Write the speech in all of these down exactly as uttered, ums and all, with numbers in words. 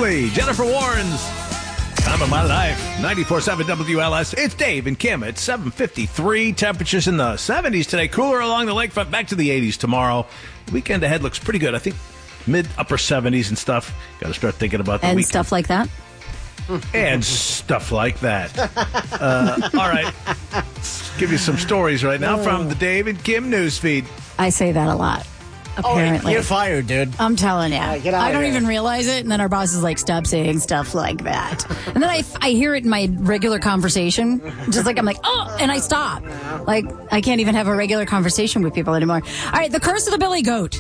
Quigley, Jennifer Warnes. Time of my life. ninety-four point seven W L S. It's Dave and Kim at seven fifty-three. Temperatures in the seventies today. Cooler along the lakefront. Back to the eighties tomorrow. Weekend ahead looks pretty good. I think mid upper seventies and stuff. Got to start thinking about the and weekend. stuff like that. And stuff like that. Uh, all right. Let's give you some stories right now from the Dave and Kim newsfeed. I say that a lot. Apparently. Oh, you're fired, dude. I'm telling you. Uh, get out I of don't here. even realize it, and then our boss is like, stop saying stuff like that. And then I, I hear it in my regular conversation, just like I'm like, oh, and I stop. Like, I can't even have a regular conversation with people anymore. All right, the curse of the Billy Goat.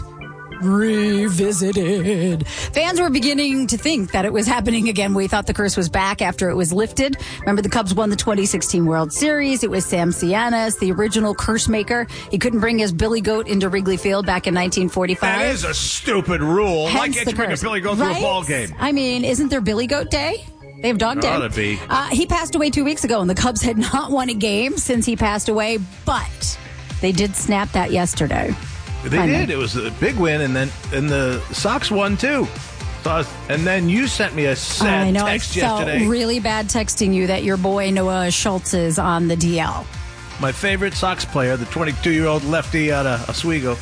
Revisited. Fans were beginning to think that it was happening again. We thought the curse was back after it was lifted. Remember, the Cubs won the twenty sixteen World Series. It was Sam Cianis, the original curse maker. He couldn't bring his Billy Goat into Wrigley Field back in nineteen forty-five. That is a stupid rule. Why Hence can't the you bring a curse. Billy Goat to Right? a ball game? I mean, isn't there Billy Goat Day? They have Dog There Day. ought to be. Uh, he passed away two weeks ago, and the Cubs had not won a game since he passed away, but they did snap that yesterday. They I did. know. It was a big win, and then and the Sox won too. So I was, and then you sent me a sad I know. text I felt yesterday. really bad texting you that your boy Noah Schultz is on the D L. My favorite Sox player, the twenty-two-year-old lefty out of Oswego.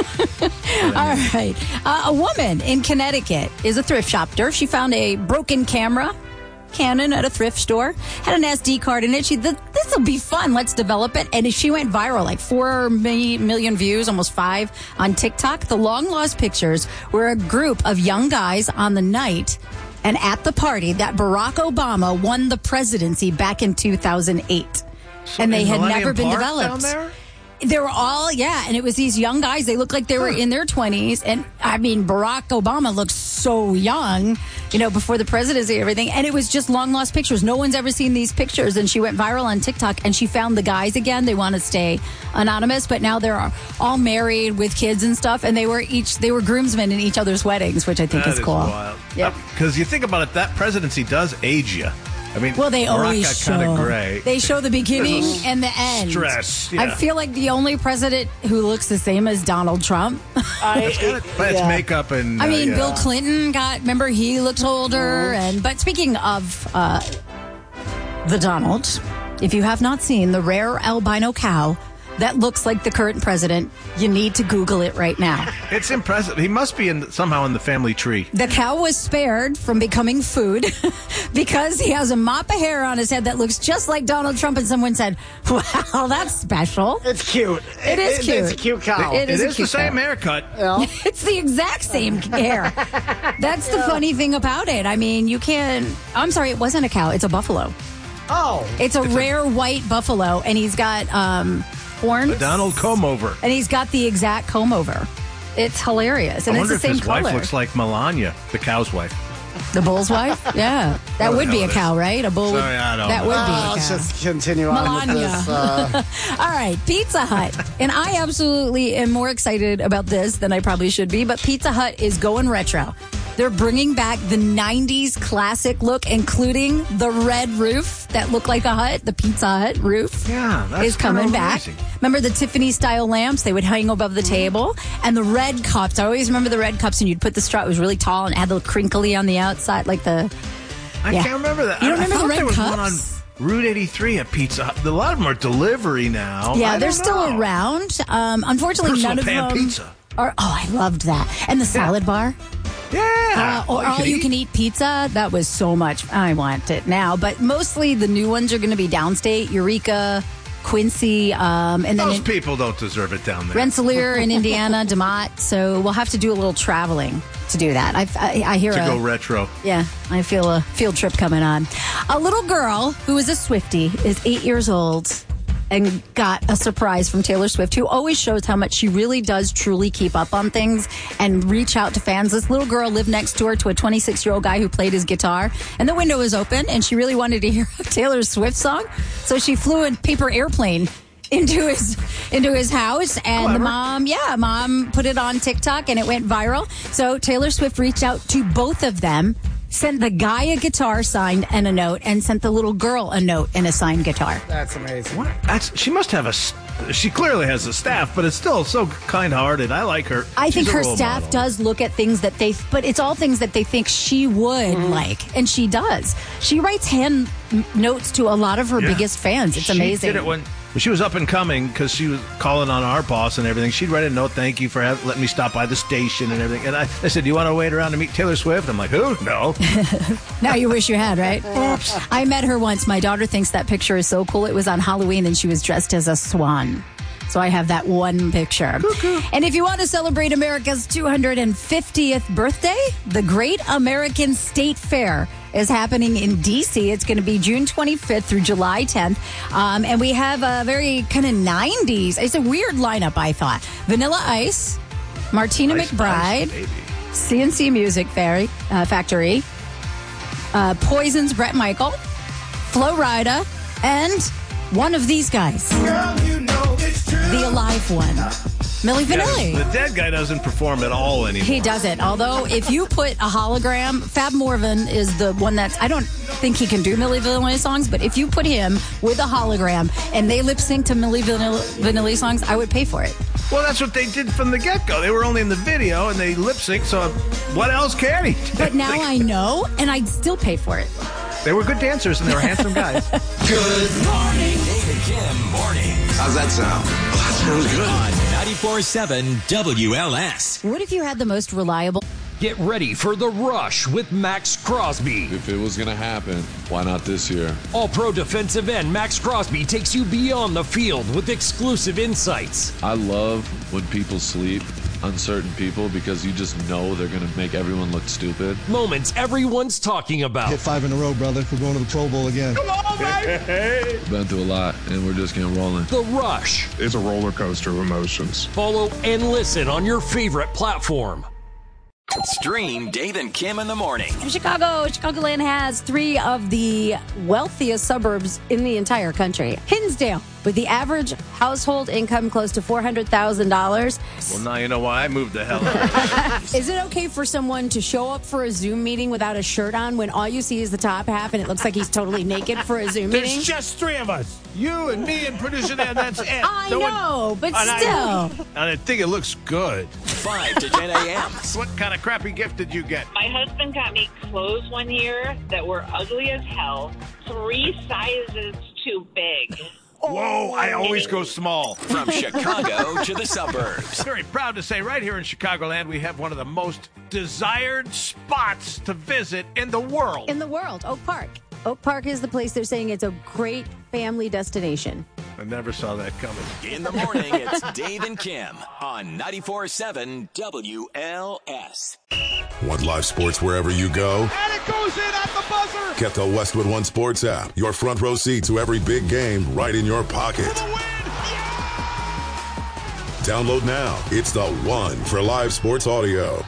All right. Uh, a woman in Connecticut is a thrift shopper. She found a broken camera, Canon, at a thrift store. Had an S D card in it. She th- this will be fun. Let's develop it. And she went viral, like four mi- million views, almost five on TikTok. The long lost pictures were a group of young guys on the night and at the party that Barack Obama won the presidency back in two thousand eight. And they in had Millennium never been Park developed. down there? They were all, yeah, and it was these young guys. They looked like they were in their twenties. And, I mean, Barack Obama looked so young, you know, before the presidency and everything. And it was just long-lost pictures. No one's ever seen these pictures. And she went viral on TikTok, and she found the guys again. They want to stay anonymous, but now they're all married with kids and stuff. And they were each, they were groomsmen in each other's weddings, which I think That is is cool. wild. Yep. Because you think about it, that presidency does age you. I mean, Well, they Barack always got show. kind of gray. They show the beginning and the end. Stress, I yeah. feel like the only president who looks the same as Donald Trump. I, But it's yeah. makeup and. I uh, mean, yeah. Bill Clinton got. Remember, he looked older. And but speaking of uh, the Donald, if you have not seen the rare albino cow that looks like the current president, you need to Google it right now. It's impressive. He must be in somehow in the family tree. The cow was spared from becoming food because he has a mop of hair on his head that looks just like Donald Trump. And someone said, "Wow, that's special." It's cute. It is cute. It's a cute cow. It It is is, a the cute same cow. haircut. It's the exact same hair. That's the funny thing about it. I mean, you can. I'm sorry, it wasn't a cow. It's a buffalo. Oh. It's a rare white buffalo, and he's got um, horns. A Donald comb over. And he's got the exact comb over. It's hilarious, and I it's wonder the if same his color. wife looks like Melania, the cow's wife. The bull's wife. Yeah, that What would the be hell a it cow, right? A bull. would- Sorry, I don't that know. would be Uh, a let's cow. just continue on with Melania. this. Uh, All right, Pizza Hut. And I absolutely am more excited about this than I probably should be, but Pizza Hut is going retro. They're bringing back the nineties classic look, including the red roof that looked like a hut, the Pizza Hut roof. Yeah, that's is coming kinda back. amazing. Remember the Tiffany style lamps? They would hang above the table. And the red cups. I always remember the red cups, and you'd put the straw. It was really tall and it had the crinkly on the outside, like the. I Yeah. can't remember that. You don't I, remember I the thought red there was cups? one on Route eighty-three at Pizza Hut. A lot of them are delivery now. Yeah, I they're don't still know. around. Um, unfortunately, Personal none of pan them pizza. are. Oh, I loved that. And the salad bar. Yeah. Uh, or all you eat. can eat pizza. That was so much. I want it now. But mostly the new ones are going to be downstate, Eureka, Quincy, um, and then Those in people don't deserve it down there. Rensselaer in Indiana, DeMott. So we'll have to do a little traveling to do that. I, I, I hear to a, go retro. yeah, I feel a field trip coming on. A little girl who is a Swiftie is eight years old and got a surprise from Taylor Swift, who always shows how much she really does truly keep up on things and reach out to fans. This little girl lived next door to a twenty-six-year-old guy who played his guitar, and the window was open, and she really wanted to hear a Taylor Swift song, so she flew a paper airplane into his into his house, and Clever. the mom, yeah, mom put it on TikTok, and it went viral. So Taylor Swift reached out to both of them, sent the guy a guitar signed and a note, and sent the little girl a note and a signed guitar. that's amazing. What? That's, she must have a s- she clearly has a staff, but it's still so kind-hearted. I like her. I She's think a her role staff model. does look at things that they, but it's all things that they think she would Mm-hmm. like, and she does. She writes hand m- notes to a lot of her Yeah. biggest fans. It's she amazing. Did it when, when she was up and coming because she was calling on our boss and everything. She'd write a note, thank you for have, letting me stop by the station and everything. And I, I said, do you want to wait around to meet Taylor Swift? I'm like, who? No. Now you wish you had, right? I met her once. My daughter thinks that picture is so cool. It was on Halloween, and she was dressed as a swan. So I have that one picture. Cuckoo. And if you want to celebrate America's two hundred fiftieth birthday, the Great American State Fair is happening in D C. It's going to be June twenty-fifth through July tenth. Um, and we have a very kind of nineties. It's a weird lineup, I thought. Vanilla Ice, Martina Ice McBride, Spice, baby. C N C Music Fairy, uh, Factory, uh, Poison's Brett Michael, Flo Rida, and one of these guys. Girl, you know it's true. The alive one, Milli Vanilli. Yeah, the dead guy doesn't perform at all anymore. He doesn't. Although, if you put a hologram, Fab Morvan is the one that's, I don't think he can do Milli Vanilli songs, but if you put him with a hologram and they lip sync to Milli Vanilli, Vanilli songs, I would pay for it. Well, that's what they did from the get-go. They were only in the video, and they lip-sync, so what else can he do? But now They- I know, and I'd still pay for it. They were good dancers, and they were handsome guys. Good morning. Dave and Kim mornings. How's that sound? Oh, that sounds good. On ninety-four point seven W L S. What if you had the most reliable... Get ready for The Rush with Max Crosby. If it was going to happen, why not this year? All-pro defensive end Max Crosby takes you beyond the field with exclusive insights. I love when people sleep on certain people because you just know they're going to make everyone look stupid. Moments everyone's talking about. Hit five in a row, brother. We're going to the Pro Bowl again. Been through a lot, and we're just getting rolling. The Rush. It's a roller coaster of emotions. Follow and listen on your favorite platform. Stream Dave and Kim in the morning. Chicago, Chicagoland has three of the wealthiest suburbs in the entire country. Hinsdale, with the average household income close to four hundred thousand dollars. Well, now you know why I moved the hell out. Is it okay for someone to show up for a Zoom meeting without a shirt on when all you see is the top half and it looks like he's totally naked for a Zoom meeting? There's just three of us. You and me and producer Dan, that's it. I No one- know, but and I- still. and I think it looks good. five to ten a.m. What kind of crappy gift did you get? My husband got me clothes one year that were ugly as hell, three sizes too big. Whoa, I always go small. From Chicago to the suburbs. Very proud to say right here in Chicagoland, we have one of the most desired spots to visit in the world. In the world, Oak Park. Oak Park is the place they're saying it's a great family destination. I never saw that coming. In the morning, it's Dave and Kim on ninety-four point seven W L S. Want live sports wherever you go? And it goes in at the buzzer. Get the Westwood One Sports app. Your front row seat to every big game right in your pocket. For the win. Yeah! Download now. It's the one for live sports audio.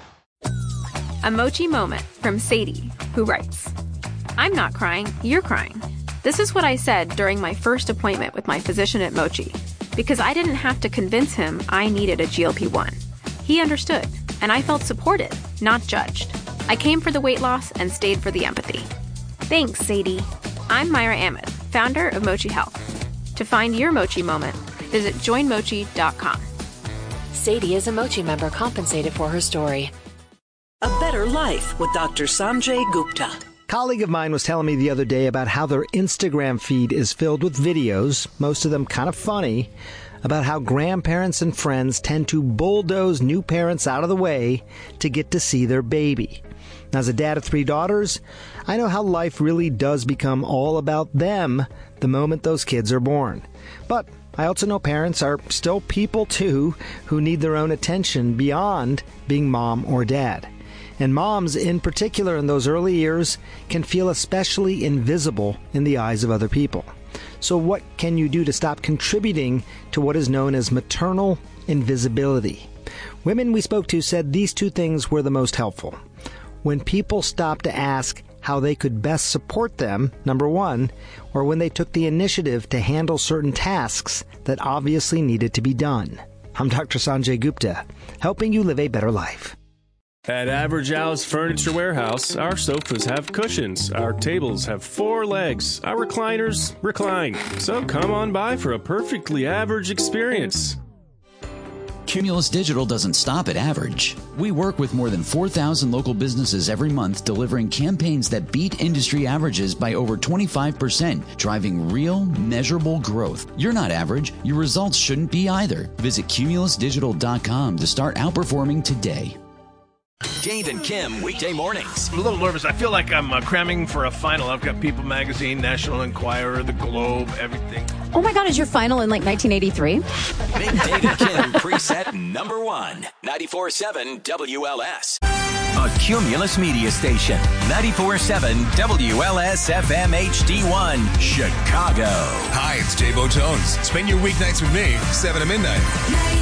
A Mochi moment from Sadie, who writes, I'm not crying, you're crying. This is what I said during my first appointment with my physician at Mochi, because I didn't have to convince him I needed a G L P one. He understood, and I felt supported, not judged. I came for the weight loss and stayed for the empathy. Thanks, Sadie. I'm Myra Ahmed, founder of Mochi Health. To find your Mochi moment, visit join mochi dot com. Sadie is a Mochi member compensated for her story. A better life with Doctor Sanjay Gupta. A colleague of mine was telling me the other day about how their Instagram feed is filled with videos, most of them kind of funny, about how grandparents and friends tend to bulldoze new parents out of the way to get to see their baby. Now, as a dad of three daughters, I know how life really does become all about them the moment those kids are born. But I also know parents are still people too who need their own attention beyond being mom or dad. And moms, in particular in those early years, can feel especially invisible in the eyes of other people. So what can you do to stop contributing to what is known as maternal invisibility? Women we spoke to said these two things were the most helpful. When people stopped to ask how they could best support them, number one, or when they took the initiative to handle certain tasks that obviously needed to be done. I'm Doctor Sanjay Gupta, helping you live a better life. At Average Al's Furniture Warehouse, our sofas have cushions, our tables have four legs, our recliners recline. So come on by for a perfectly average experience. Cumulus Digital doesn't stop at average. We work with more than four thousand local businesses every month, delivering campaigns that beat industry averages by over twenty-five percent, driving real, measurable growth. You're not average. Your results shouldn't be either. Visit cumulus digital dot com to start outperforming today. Dave and Kim, weekday mornings. I'm a little nervous. I feel like I'm uh, cramming for a final. I've got People Magazine, National Enquirer, The Globe, everything. Oh my God, is your final in like nineteen eighty-three? Big Dave and Kim preset number one. ninety-four point seven W L S. A Cumulus media station. ninety-four point seven W L S F M H D one, Chicago. Hi, it's Jay Bo Jones. Spend your weeknights with me, seven to midnight.